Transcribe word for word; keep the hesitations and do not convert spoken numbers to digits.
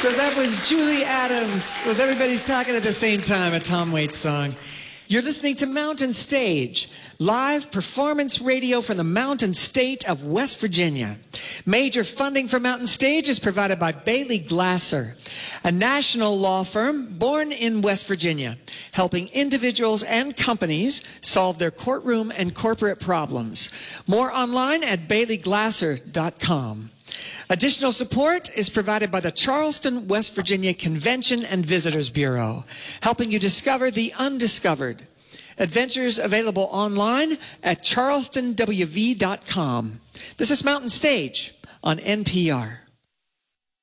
So that was Julie Adams with Everybody's Talking at the Same Time, a Tom Waits song. You're listening to Mountain Stage, live performance radio from the Mountain State of West Virginia. Major funding for Mountain Stage is provided by Bailey Glasser, a national law firm born in West Virginia, helping individuals and companies solve their courtroom and corporate problems. More online at bailey glasser dot com. Additional support is provided by the Charleston, West Virginia Convention and Visitors Bureau, helping you discover the undiscovered. Adventures available online at charleston w v dot com. This is Mountain Stage on N P R.